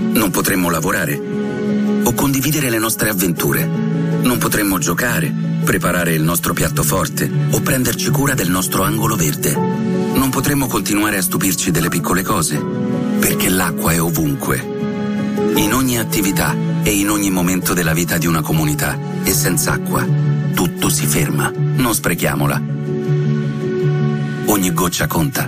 Non potremmo lavorare o condividere le nostre avventure. Non potremmo giocare, preparare il nostro piatto forte o prenderci cura del nostro angolo verde. Non potremmo continuare a stupirci delle piccole cose, perché l'acqua è ovunque, in ogni attività e in ogni momento della vita di una comunità. E senza acqua tutto si ferma. Non sprechiamola. Ogni goccia conta.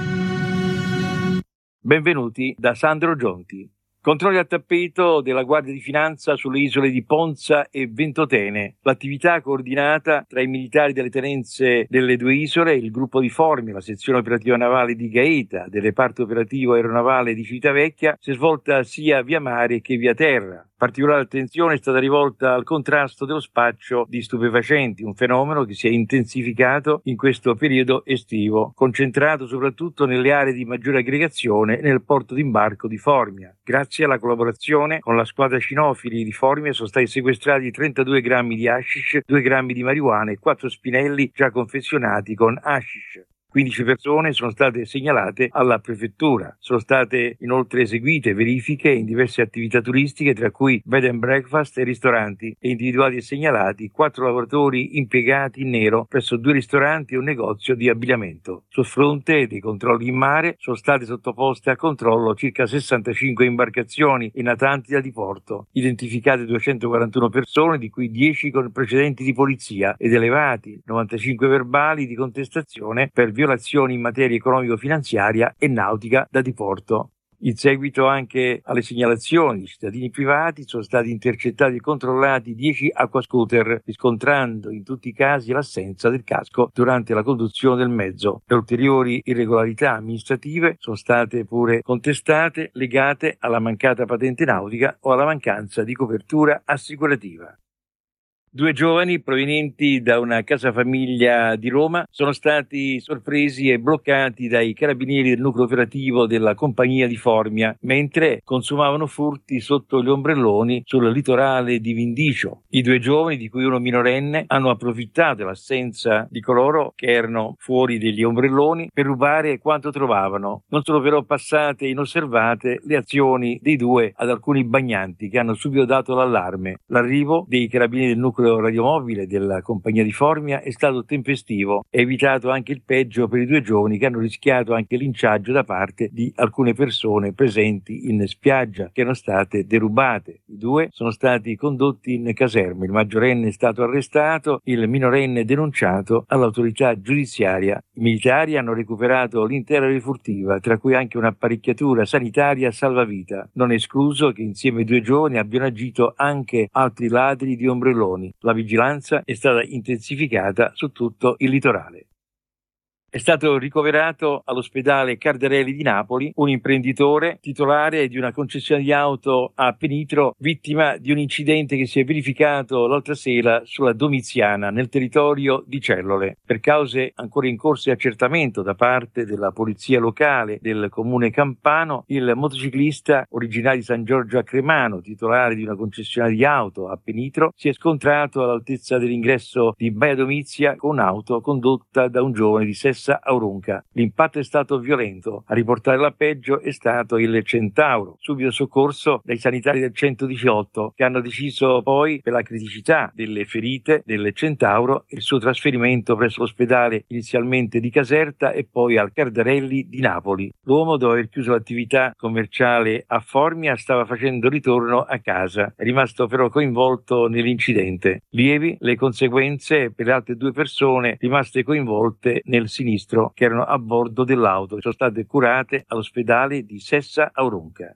Benvenuti da Sandro Gionti. Controlli a tappeto della Guardia di Finanza sulle isole di Ponza e Ventotene. L'attività coordinata tra i militari delle tenenze delle due isole, il gruppo di Formia, la sezione operativa navale di Gaeta, del reparto operativo aeronavale di Civitavecchia, si è svolta sia via mare che via terra. Particolare attenzione è stata rivolta al contrasto dello spaccio di stupefacenti, un fenomeno che si è intensificato in questo periodo estivo, concentrato soprattutto nelle aree di maggiore aggregazione e nel porto d'imbarco di Formia. Grazie alla collaborazione con la squadra cinofili di Formia sono stati sequestrati 32 grammi di hashish, 2 grammi di marijuana e 4 spinelli già confezionati con hashish. 15 persone sono state segnalate alla prefettura. Sono state inoltre eseguite verifiche in diverse attività turistiche, tra cui bed and breakfast e ristoranti, e individuati e segnalati 4 lavoratori impiegati in nero presso 2 ristoranti e un negozio di abbigliamento. Sul fronte dei controlli in mare sono state sottoposte a controllo circa 65 imbarcazioni e natanti da diporto, identificate 241 persone, di cui 10 con precedenti di polizia, ed elevati 95 verbali di contestazione per violazioni in materia economico-finanziaria e nautica da diporto. In seguito anche alle segnalazioni di cittadini privati sono stati intercettati e controllati 10 acquascooter, riscontrando in tutti i casi l'assenza del casco durante la conduzione del mezzo. Le ulteriori irregolarità amministrative sono state pure contestate, legate alla mancata patente nautica o alla mancanza di copertura assicurativa. 2 giovani provenienti da una casa famiglia di Roma sono stati sorpresi e bloccati dai carabinieri del nucleo operativo della compagnia di Formia mentre consumavano furti sotto gli ombrelloni sul litorale di Vindicio. I 2 giovani, di cui uno minorenne, hanno approfittato dell'assenza di coloro che erano fuori degli ombrelloni per rubare quanto trovavano. Non sono però passate inosservate le azioni dei 2 ad alcuni bagnanti che hanno subito dato l'allarme. L'arrivo dei carabinieri del nucleo radiomobile della compagnia di Formia è stato tempestivo e evitato anche il peggio per i 2 giovani, che hanno rischiato anche linciaggio da parte di alcune persone presenti in spiaggia, che erano state derubate. I 2 sono stati condotti in caserma, il maggiorenne è stato arrestato, il minorenne denunciato all'autorità giudiziaria. I militari hanno recuperato l'intera refurtiva, tra cui anche un'apparecchiatura sanitaria salvavita. Non è escluso che insieme ai 2 giovani abbiano agito anche altri ladri di ombrelloni. La vigilanza è stata intensificata su tutto il litorale. È stato ricoverato all'ospedale Cardarelli di Napoli un imprenditore titolare di una concessione di auto a Penitro, vittima di un incidente che si è verificato l'altra sera sulla Domiziana, nel territorio di Cellole. Per cause ancora in corso di accertamento da parte della polizia locale del comune campano, il motociclista originario di San Giorgio a Cremano, titolare di una concessionaria di auto a Penitro, si è scontrato all'altezza dell'ingresso di Baia Domizia con un'auto condotta da un giovane di Sessa Aurunca. L'impatto è stato violento. A riportare la peggio è stato il Centauro, subito soccorso dai sanitari del 118, che hanno deciso poi, per la criticità delle ferite del Centauro, il suo trasferimento presso l'ospedale inizialmente di Caserta e poi al Cardarelli di Napoli. L'uomo, dopo aver chiuso l'attività commerciale a Formia, stava facendo ritorno a casa. È rimasto però coinvolto nell'incidente. Lievi le conseguenze per le altre 2 persone rimaste coinvolte nel sinistro, che erano a bordo dell'auto, e sono state curate all'ospedale di Sessa Aurunca.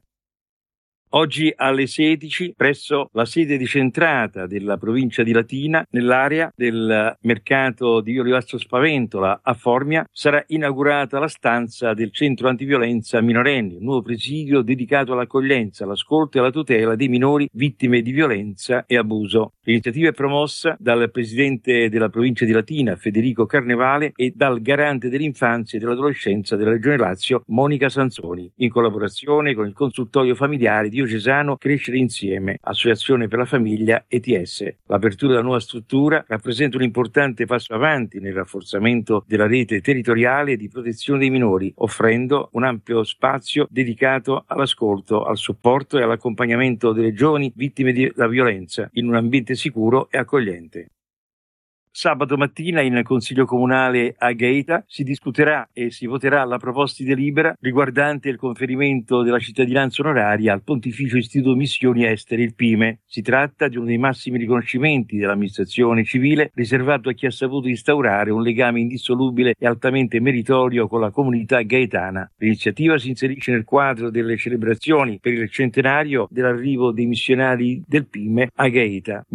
Oggi alle 16, presso la sede decentrata della provincia di Latina, nell'area del mercato di Via Olivastro Spaventola a Formia, sarà inaugurata la stanza del centro antiviolenza minorenni, un nuovo presidio dedicato all'accoglienza, all'ascolto e alla tutela dei minori vittime di violenza e abuso. L'iniziativa è promossa dal presidente della provincia di Latina, Federico Carnevale, e dal garante dell'infanzia e dell'adolescenza della Regione Lazio, Monica Sansoni, in collaborazione con il consultorio familiare di diocesano Crescere Insieme, Associazione per la Famiglia ETS. L'apertura della nuova struttura rappresenta un importante passo avanti nel rafforzamento della rete territoriale di protezione dei minori, offrendo un ampio spazio dedicato all'ascolto, al supporto e all'accompagnamento delle giovani vittime della violenza in un ambiente sicuro e accogliente. Sabato mattina in Consiglio Comunale a Gaeta si discuterà e si voterà la proposta di delibera riguardante il conferimento della cittadinanza onoraria al Pontificio Istituto Missioni Estere, il PIME. Si tratta di uno dei massimi riconoscimenti dell'amministrazione civile riservato a chi ha saputo instaurare un legame indissolubile e altamente meritorio con la comunità gaetana. L'iniziativa si inserisce nel quadro delle celebrazioni per il centenario dell'arrivo dei missionari del PIME a Gaeta,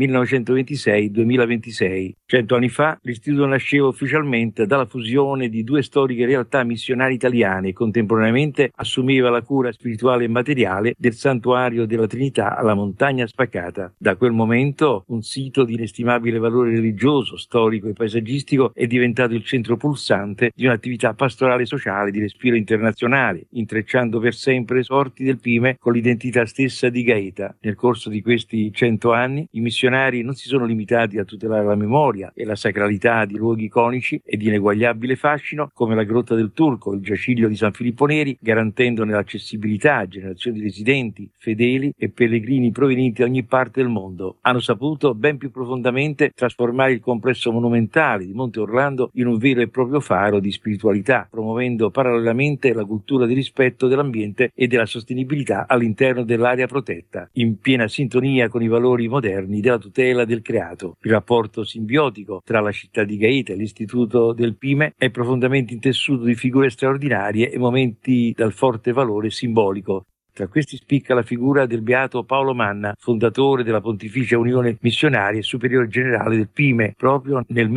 1926-2026. 100 anni fa l'istituto nasceva ufficialmente dalla fusione di due storiche realtà missionarie italiane e contemporaneamente assumeva la cura spirituale e materiale del santuario della Trinità alla Montagna Spaccata. Da quel momento un sito di inestimabile valore religioso, storico e paesaggistico è diventato il centro pulsante di un'attività pastorale sociale di respiro internazionale, intrecciando per sempre le sorti del PIME con l'identità stessa di Gaeta. Nel corso di questi 100 anni i missionari non si sono limitati a tutelare la memoria e la sacralità di luoghi iconici e di ineguagliabile fascino come la Grotta del Turco, il Giaciglio di San Filippo Neri, garantendone l'accessibilità a generazioni di residenti, fedeli e pellegrini provenienti da ogni parte del mondo. Hanno saputo ben più profondamente trasformare il complesso monumentale di Monte Orlando in un vero e proprio faro di spiritualità, promuovendo parallelamente la cultura del rispetto dell'ambiente e della sostenibilità all'interno dell'area protetta, in piena sintonia con i valori moderni della tutela del creato. Il rapporto simbiotico tra la città di Gaeta e l'istituto del PIME è profondamente intessuto di figure straordinarie e momenti dal forte valore simbolico. Tra questi spicca la figura del beato Paolo Manna, fondatore della Pontificia Unione Missionaria e superiore generale del PIME, proprio nel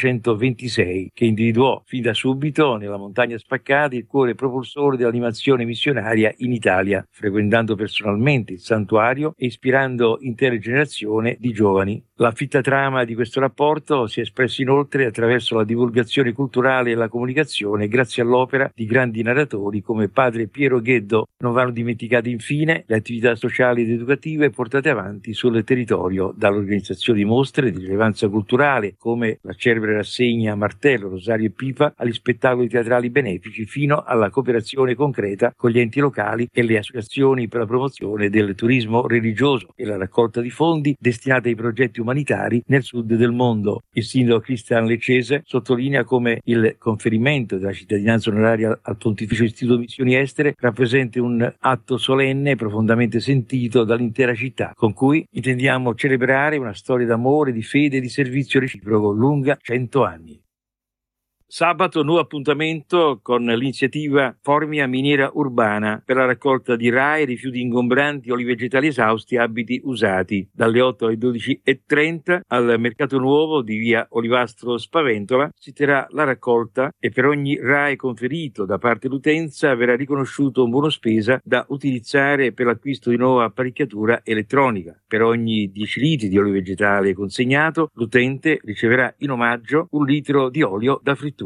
1926, che individuò fin da subito nella Montagna Spaccata il cuore propulsore dell'animazione missionaria in Italia, frequentando personalmente il santuario e ispirando intere generazioni di giovani. La fitta trama di questo rapporto si è espressa inoltre attraverso la divulgazione culturale e la comunicazione grazie all'opera di grandi narratori come padre Piero Gheddo. Non vanno dimenticate infine le attività sociali ed educative portate avanti sul territorio, dall'organizzazione di mostre di rilevanza culturale come la celebre rassegna Martello, Rosario e Pipa, agli spettacoli teatrali benefici fino alla cooperazione concreta con gli enti locali e le associazioni per la promozione del turismo religioso e la raccolta di fondi destinati ai progetti umanitari nel sud del mondo. Il sindaco Cristian Leccese sottolinea come il conferimento della cittadinanza onoraria al Pontificio Istituto Missioni Estere rappresenti un atto solenne e profondamente sentito dall'intera città, con cui intendiamo celebrare una storia d'amore, di fede e di servizio reciproco lunga 100 anni. Sabato nuovo appuntamento con l'iniziativa Formia Miniera Urbana per la raccolta di RAE, rifiuti ingombranti, oli vegetali esausti, abiti usati. Dalle 8 alle 12:30 al Mercato Nuovo di via Olivastro Spaventola si terrà la raccolta e per ogni RAE conferito da parte dell'utenza verrà riconosciuto un buono spesa da utilizzare per l'acquisto di nuova apparecchiatura elettronica. Per ogni 10 litri di olio vegetale consegnato, l'utente riceverà in omaggio 1 litro di olio da frittura.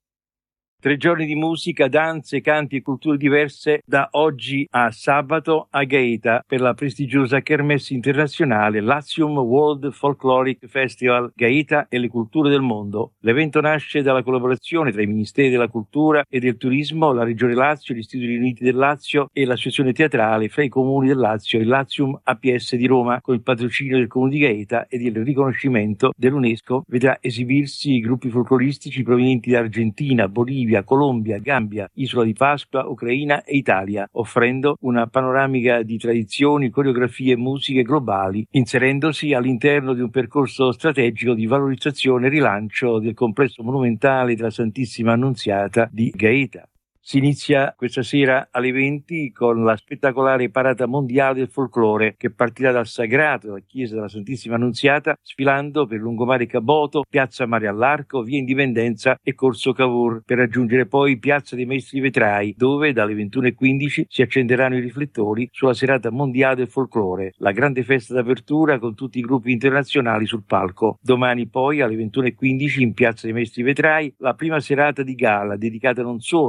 3 giorni di musica, danze, canti e culture diverse da oggi a sabato a Gaeta per la prestigiosa kermesse internazionale Latium World Folkloric Festival Gaeta e le culture del mondo. L'evento nasce dalla collaborazione tra i Ministeri della Cultura e del Turismo, la Regione Lazio, gli Istituti Uniti del Lazio e l'Associazione Teatrale fra i Comuni del Lazio e il Latium APS di Roma, con il patrocinio del Comune di Gaeta ed il riconoscimento dell'UNESCO. Vedrà esibirsi gruppi folcloristici provenienti da Argentina, Bolivia, Colombia, Gambia, Isola di Pasqua, Ucraina e Italia, offrendo una panoramica di tradizioni, coreografie e musiche globali, inserendosi all'interno di un percorso strategico di valorizzazione e rilancio del complesso monumentale della Santissima Annunziata di Gaeta. Si inizia questa sera alle 20 con la spettacolare parata mondiale del folklore che partirà dal Sagrato, dalla chiesa della Santissima Annunziata, sfilando per Lungomare Caboto, Piazza Mare all'Arco, Via Indipendenza e Corso Cavour, per raggiungere poi Piazza dei Maestri Vetrai, dove dalle 21:15 si accenderanno i riflettori sulla serata mondiale del folklore, la grande festa d'apertura con tutti i gruppi internazionali sul palco. Domani poi alle 21:15 in Piazza dei Maestri Vetrai la prima serata di gala dedicata non solo all'esibizione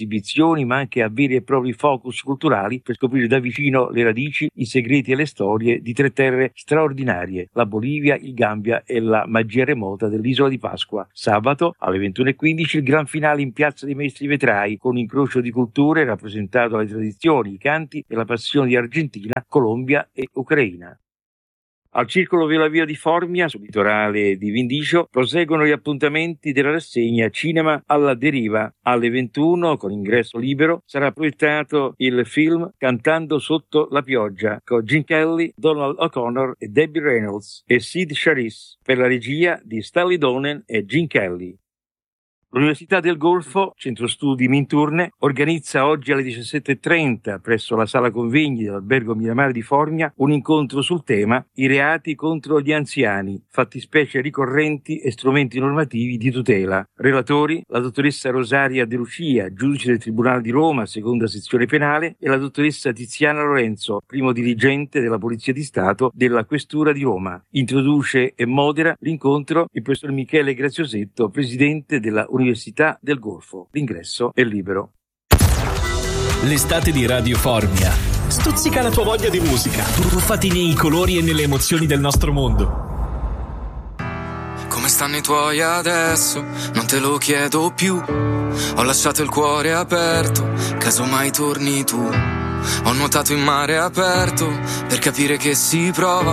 esibizioni, ma anche a veri e propri focus culturali per scoprire da vicino le radici, i segreti e le storie di 3 terre straordinarie, la Bolivia, il Gambia e la magia remota dell'isola di Pasqua. Sabato alle 21:15 il gran finale in Piazza dei Maestri Vetrai, con un incrocio di culture rappresentato dalle tradizioni, i canti e la passione di Argentina, Colombia e Ucraina. Al Circolo Via la Via di Formia, sul litorale di Vindicio, proseguono gli appuntamenti della rassegna Cinema alla Deriva. Alle 21, con ingresso libero, sarà proiettato il film Cantando sotto la pioggia, con Gene Kelly, Donald O'Connor e Debbie Reynolds e Sid Charisse, per la regia di Stanley Donen e Gene Kelly. L'Università del Golfo, Centro Studi Minturne, organizza oggi alle 17:30 presso la sala convegni dell'Albergo Miramare di Formia un incontro sul tema I reati contro gli anziani, fattispecie ricorrenti e strumenti normativi di tutela. Relatori la dottoressa Rosaria De Lucia, giudice del Tribunale di Roma, seconda sezione penale, e la dottoressa Tiziana Lorenzo, primo dirigente della Polizia di Stato della Questura di Roma. Introduce e modera l'incontro il professor Michele Graziosetto, presidente della Università del Golfo. L'ingresso è libero. L'estate di Radio Formia stuzzica la tua voglia di musica, tuffati nei colori e nelle emozioni del nostro mondo. Come stanno i tuoi adesso? Non te lo chiedo più. Ho lasciato il cuore aperto, caso mai torni tu. Ho nuotato in mare aperto per capire che si prova